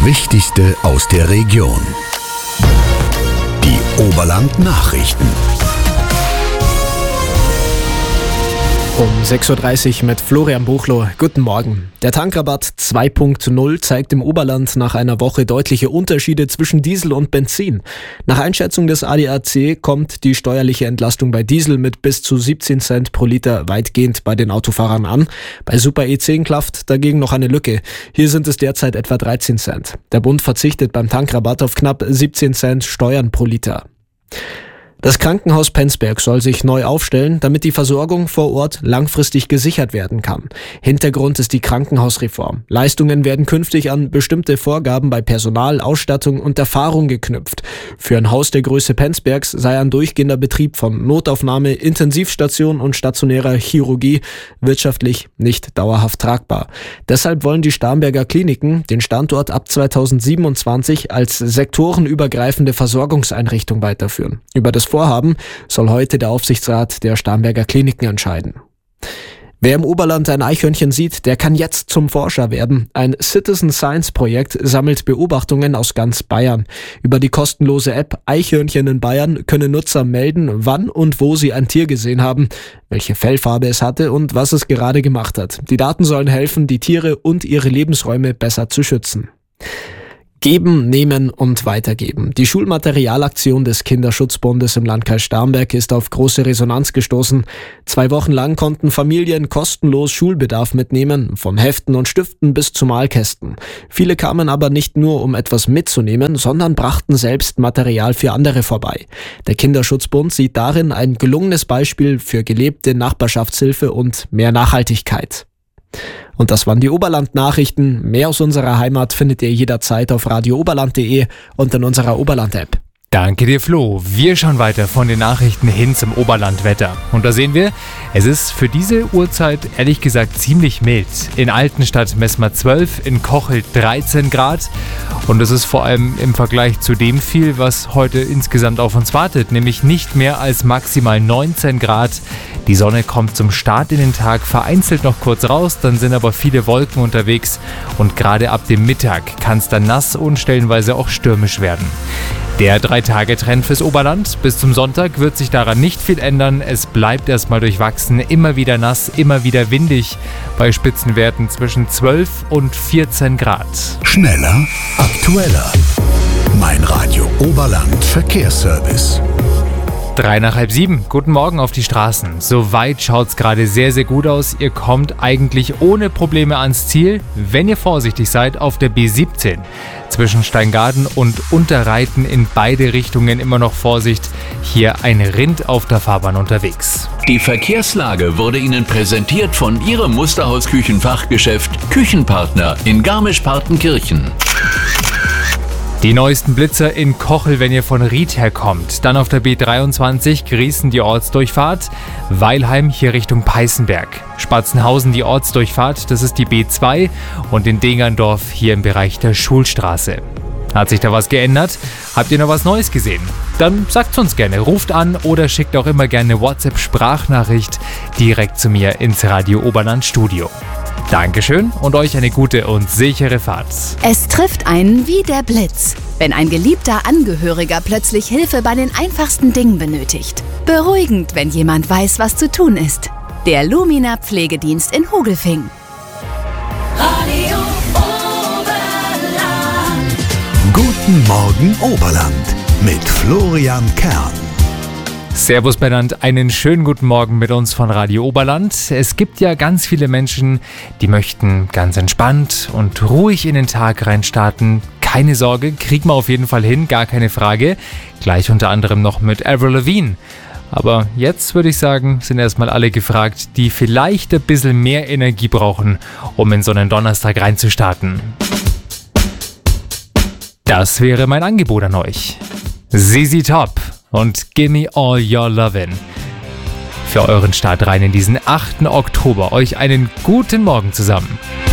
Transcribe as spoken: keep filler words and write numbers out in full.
Wichtigste aus der Region. Die Oberland-Nachrichten. Um sechs Uhr dreißig mit Florian Buchloh. Guten Morgen. Der Tankrabatt zwei Punkt null zeigt im Oberland nach einer Woche deutliche Unterschiede zwischen Diesel und Benzin. Nach Einschätzung des A D A C kommt die steuerliche Entlastung bei Diesel mit bis zu siebzehn Cent pro Liter weitgehend bei den Autofahrern an. Bei Super E zehn klafft dagegen noch eine Lücke. Hier sind es derzeit etwa dreizehn Cent. Der Bund verzichtet beim Tankrabatt auf knapp siebzehn Cent Steuern pro Liter. Das Krankenhaus Penzberg soll sich neu aufstellen, damit die Versorgung vor Ort langfristig gesichert werden kann. Hintergrund ist die Krankenhausreform. Leistungen werden künftig an bestimmte Vorgaben bei Personal, Ausstattung und Erfahrung geknüpft. Für ein Haus der Größe Penzbergs sei ein durchgehender Betrieb von Notaufnahme, Intensivstation und stationärer Chirurgie wirtschaftlich nicht dauerhaft tragbar. Deshalb wollen die Starnberger Kliniken den Standort ab zweitausendsiebenundzwanzig als sektorenübergreifende Versorgungseinrichtung weiterführen. Über das Vorhaben soll heute der Aufsichtsrat der Starnberger Kliniken entscheiden. Wer im Oberland ein Eichhörnchen sieht, der kann jetzt zum Forscher werden. Ein Citizen Science Projekt sammelt Beobachtungen aus ganz Bayern. Über die kostenlose App Eichhörnchen in Bayern können Nutzer melden, wann und wo sie ein Tier gesehen haben, welche Fellfarbe es hatte und was es gerade gemacht hat. Die Daten sollen helfen, die Tiere und ihre Lebensräume besser zu schützen. Geben, nehmen und weitergeben. Die Schulmaterialaktion des Kinderschutzbundes im Landkreis Starnberg ist auf große Resonanz gestoßen. Zwei Wochen lang konnten Familien kostenlos Schulbedarf mitnehmen, von Heften und Stiften bis zu Malkästen. Viele kamen aber nicht nur, um etwas mitzunehmen, sondern brachten selbst Material für andere vorbei. Der Kinderschutzbund sieht darin ein gelungenes Beispiel für gelebte Nachbarschaftshilfe und mehr Nachhaltigkeit. Und das waren die Oberland-Nachrichten. Mehr aus unserer Heimat findet ihr jederzeit auf radio oberland punkt de und in unserer Oberland-App. Danke dir, Flo. Wir schauen weiter von den Nachrichten hin zum Oberlandwetter. Und da sehen wir, es ist für diese Uhrzeit ehrlich gesagt ziemlich mild. In Altenstadt messen wir zwölf, in Kochel dreizehn Grad. Und das ist vor allem im Vergleich zu dem viel, was heute insgesamt auf uns wartet, nämlich nicht mehr als maximal neunzehn Grad. Die Sonne kommt zum Start in den Tag vereinzelt noch kurz raus, dann sind aber viele Wolken unterwegs und gerade ab dem Mittag kann es dann nass und stellenweise auch stürmisch werden. Der Drei-Tage-Trend fürs Oberland. Bis zum Sonntag wird sich daran nicht viel ändern. Es bleibt erstmal durchwachsen, immer wieder nass, immer wieder windig. Bei Spitzenwerten zwischen zwölf und vierzehn Grad. Schneller, aktueller. Mein Radio Oberland Verkehrsservice. Drei nach halb sieben. Guten Morgen auf die Straßen. Soweit schaut's gerade sehr, sehr gut aus. Ihr kommt eigentlich ohne Probleme ans Ziel, wenn ihr vorsichtig seid auf der B siebzehn. Zwischen Steingaden und Unterreiten in beide Richtungen immer noch Vorsicht. Hier ein Rind auf der Fahrbahn unterwegs. Die Verkehrslage wurde Ihnen präsentiert von Ihrem Musterhaus-Küchenfachgeschäft Küchenpartner in Garmisch-Partenkirchen. Die neuesten Blitzer in Kochel, wenn ihr von Ried herkommt. Dann auf der B dreiundzwanzig Griesen die Ortsdurchfahrt. Weilheim hier Richtung Peißenberg. Spatzenhausen die Ortsdurchfahrt, das ist die B zwei. Und in Degerndorf hier im Bereich der Schulstraße. Hat sich da was geändert? Habt ihr noch was Neues gesehen? Dann sagt's uns gerne. Ruft an oder schickt auch immer gerne eine WhatsApp-Sprachnachricht direkt zu mir ins Radio Oberland Studio. Dankeschön und euch eine gute und sichere Fahrt. Es trifft einen wie der Blitz, wenn ein geliebter Angehöriger plötzlich Hilfe bei den einfachsten Dingen benötigt. Beruhigend, wenn jemand weiß, was zu tun ist. Der Lumina Pflegedienst in Hogelfing. Radio Oberland. Guten Morgen Oberland mit Florian Kern. Servus benannt, einen schönen guten Morgen mit uns von Radio Oberland. Es gibt ja ganz viele Menschen, die möchten ganz entspannt und ruhig in den Tag reinstarten. Keine Sorge, kriegen wir auf jeden Fall hin, gar keine Frage. Gleich unter anderem noch mit Avril Lavigne. Aber jetzt würde ich sagen, sind erstmal alle gefragt, die vielleicht ein bisschen mehr Energie brauchen, um in so einen Donnerstag reinzustarten. Das wäre mein Angebot an euch. Z Z Top und Gimme All Your Lovin'. Für euren Start rein in diesen achten Oktober. Euch einen guten Morgen zusammen.